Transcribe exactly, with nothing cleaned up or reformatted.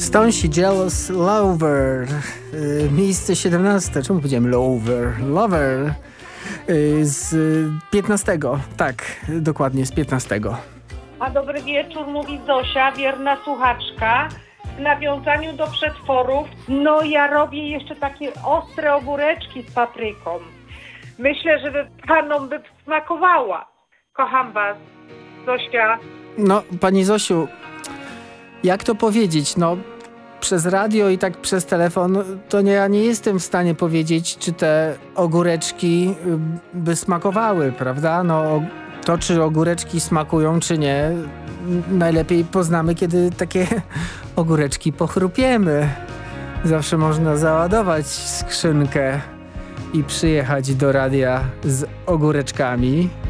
Stonsi, Jealous Lover, yy, miejsce siedemnaste, czemu powiedziałem Lover? Lover yy, z piętnastego, tak, dokładnie z piętnastego. A dobry wieczór, mówi Zosia, wierna słuchaczka. W nawiązaniu do przetworów, no ja robię jeszcze takie ostre ogóreczki z papryką. Myślę, że panom by smakowała. Kocham was, Zosia. No, pani Zosiu, jak to powiedzieć, no przez radio i tak przez telefon, to nie, ja nie jestem w stanie powiedzieć, czy te ogóreczki by smakowały, prawda? No to, czy ogóreczki smakują, czy nie, najlepiej poznamy, kiedy takie ogóreczki pochrupiemy. Zawsze można załadować skrzynkę i przyjechać do radia z ogóreczkami.